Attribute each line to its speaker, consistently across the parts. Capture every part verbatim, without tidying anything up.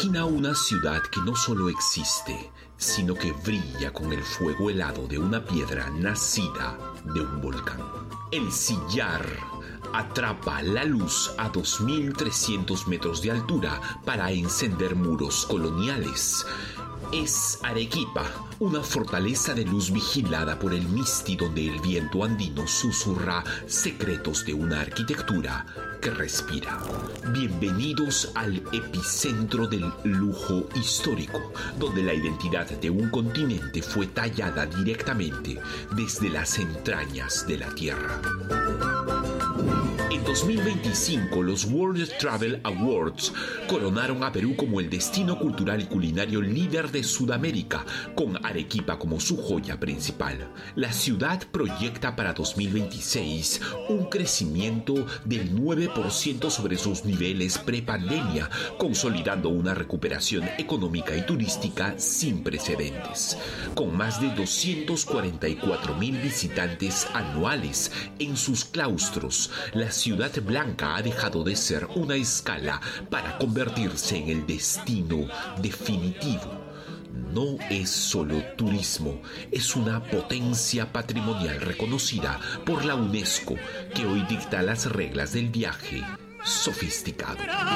Speaker 1: Imagina una ciudad que no solo existe, sino que brilla con el fuego helado de una piedra nacida de un volcán. El sillar atrapa la luz a dos mil trescientos metros de altura para encender muros coloniales. Es Arequipa, una fortaleza de luz vigilada por el Misti, donde el viento andino susurra secretos de una arquitectura que respira. Bienvenidos al epicentro del lujo histórico, donde la identidad de un continente fue tallada directamente desde las entrañas de la tierra. En dos mil veinticinco, los World Travel Awards coronaron a Perú como el destino cultural y culinario líder de Sudamérica, con Arequipa como su joya principal. La ciudad proyecta para dos mil veintiséis un crecimiento del nueve por ciento sobre sus niveles pre-pandemia, consolidando una recuperación económica y turística sin precedentes. Con más de doscientos cuarenta y cuatro mil visitantes anuales en sus claustros, la Ciudad Blanca ha dejado de ser una escala para convertirse en el destino definitivo. No es solo turismo, es una potencia patrimonial reconocida por la UNESCO, que hoy dicta las reglas del viaje sofisticado.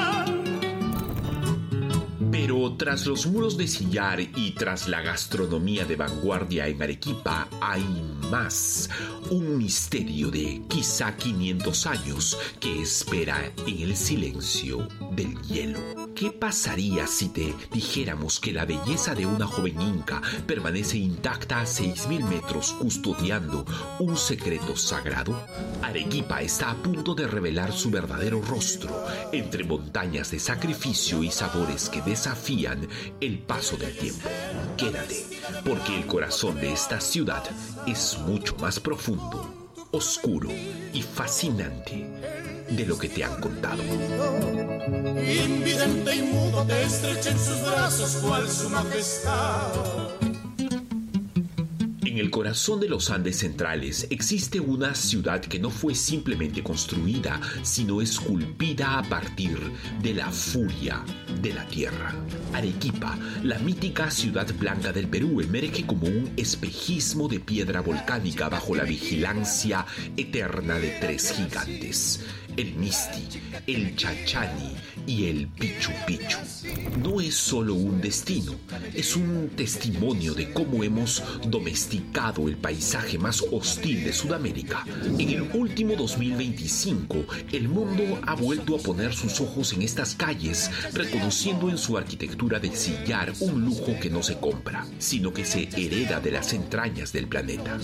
Speaker 1: Pero tras los muros de sillar y tras la gastronomía de vanguardia en Arequipa hay más. Un misterio de quizá quinientos años que espera en el silencio del hielo. ¿Qué pasaría si te dijéramos que la belleza de una joven inca permanece intacta a seis mil metros custodiando un secreto sagrado? Arequipa está a punto de revelar su verdadero rostro entre montañas de sacrificio y sabores que desafían el paso del tiempo. Quédate, porque el corazón de esta ciudad es mucho más profundo, oscuro y fascinante de lo que te han contado.
Speaker 2: Invidente y mudo te estrecha en sus brazos cual su majestad.
Speaker 1: En el corazón de los Andes centrales existe una ciudad que no fue simplemente construida, sino esculpida a partir de la furia de la tierra. Arequipa, la mítica ciudad blanca del Perú, emerge como un espejismo de piedra volcánica bajo la vigilancia eterna de tres gigantes: el Misti, el Chachani y el Pichu Pichu. No es solo un destino, es un testimonio de cómo hemos domesticado el paisaje más hostil de Sudamérica. En el último dos mil veinticinco, el mundo ha vuelto a poner sus ojos en estas calles, reconociendo en su arquitectura de sillar un lujo que no se compra, sino que se hereda de las entrañas del planeta.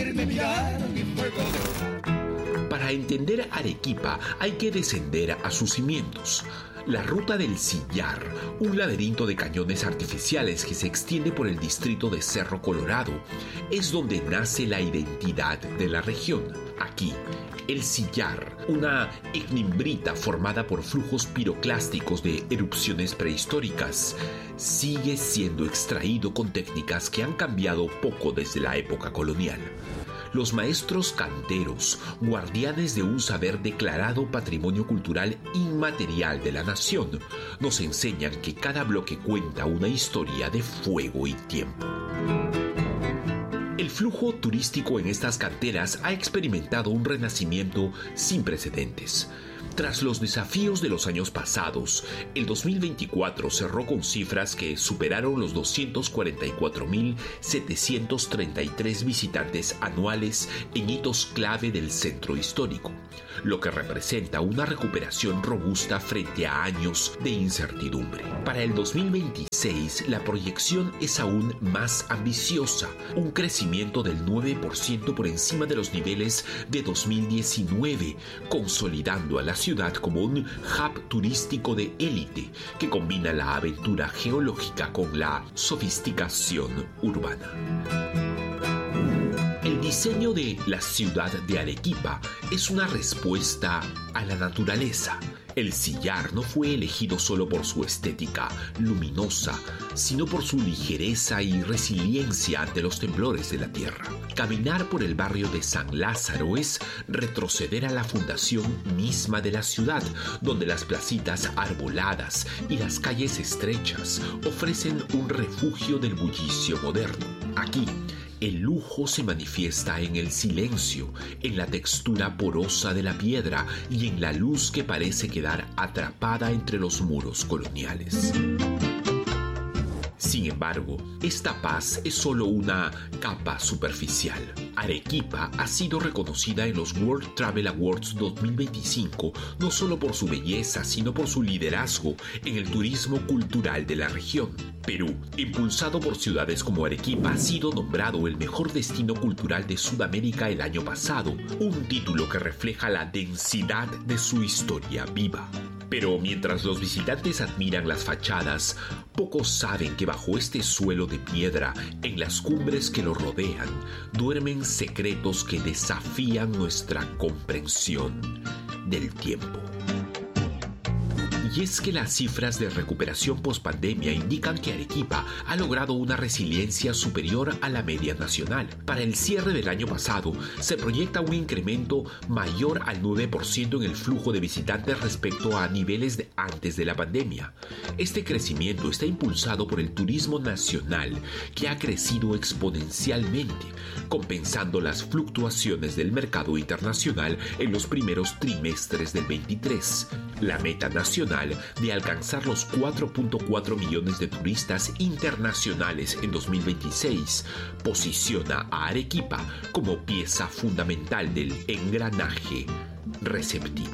Speaker 1: Para entender Arequipa hay que descender a sus cimientos. La ruta del sillar, un laberinto de cañones artificiales que se extiende por el distrito de Cerro Colorado, es donde nace la identidad de la región. Aquí, el sillar, una ignimbrita formada por flujos piroclásticos de erupciones prehistóricas, sigue siendo extraído con técnicas que han cambiado poco desde la época colonial. Los maestros canteros, guardianes de un saber declarado patrimonio cultural inmaterial de la nación, nos enseñan que cada bloque cuenta una historia de fuego y tiempo. El flujo turístico en estas canteras ha experimentado un renacimiento sin precedentes. Tras los desafíos de los años pasados, el dos mil veinticuatro cerró con cifras que superaron los doscientos cuarenta y cuatro mil setecientos treinta y tres visitantes anuales en hitos clave del centro histórico, lo que representa una recuperación robusta frente a años de incertidumbre. Para el dos mil veintiséis, la proyección es aún más ambiciosa, un crecimiento del nueve por ciento por encima de los niveles de dos mil diecinueve, consolidando a la ciudad como un hub turístico de élite que combina la aventura geológica con la sofisticación urbana. El diseño de la ciudad de Arequipa es una respuesta a la naturaleza. El sillar no fue elegido solo por su estética luminosa, sino por su ligereza y resiliencia ante los temblores de la tierra. Caminar por el barrio de San Lázaro es retroceder a la fundación misma de la ciudad, donde las placitas arboladas y las calles estrechas ofrecen un refugio del bullicio moderno. Aquí, el lujo se manifiesta en el silencio, en la textura porosa de la piedra y en la luz que parece quedar atrapada entre los muros coloniales. Sin embargo, esta paz es solo una capa superficial. Arequipa ha sido reconocida en los World Travel Awards dos mil veinticinco no solo por su belleza, sino por su liderazgo en el turismo cultural de la región. Perú, impulsado por ciudades como Arequipa, ha sido nombrado el mejor destino cultural de Sudamérica el año pasado, un título que refleja la densidad de su historia viva. Pero mientras los visitantes admiran las fachadas, pocos saben que bajo este suelo de piedra, en las cumbres que lo rodean, duermen secretos que desafían nuestra comprensión del tiempo. Y es que las cifras de recuperación pospandemia indican que Arequipa ha logrado una resiliencia superior a la media nacional. Para el cierre del año pasado, se proyecta un incremento mayor al nueve por ciento en el flujo de visitantes respecto a niveles de antes de la pandemia. Este crecimiento está impulsado por el turismo nacional, que ha crecido exponencialmente, compensando las fluctuaciones del mercado internacional en los primeros trimestres del veintitrés. La meta nacional de alcanzar los cuatro punto cuatro millones de turistas internacionales en dos mil veintiséis posiciona a Arequipa como pieza fundamental del engranaje receptivo.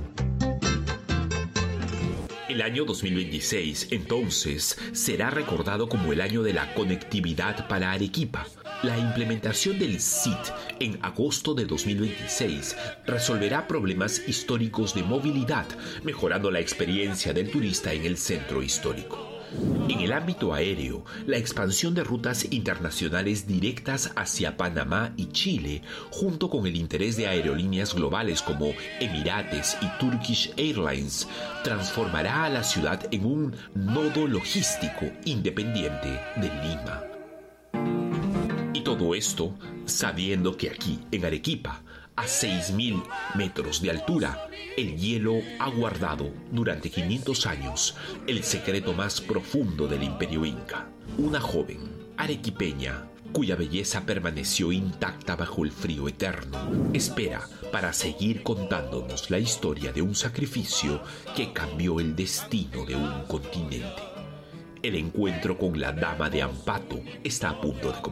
Speaker 1: El año dos mil veintiséis, entonces, será recordado como el año de la conectividad para Arequipa. La implementación del S I T en agosto de dos mil veintiséis resolverá problemas históricos de movilidad, mejorando la experiencia del turista en el centro histórico. En el ámbito aéreo, la expansión de rutas internacionales directas hacia Panamá y Chile, junto con el interés de aerolíneas globales como Emirates y Turkish Airlines, transformará a la ciudad en un nodo logístico independiente de Lima. Y todo esto sabiendo que aquí, en Arequipa, a seis mil metros de altura, el hielo ha guardado durante quinientos años el secreto más profundo del Imperio Inca. Una joven arequipeña, cuya belleza permaneció intacta bajo el frío eterno, espera para seguir contándonos la historia de un sacrificio que cambió el destino de un continente. El encuentro con la Dama de Ambato está a punto de comenzar.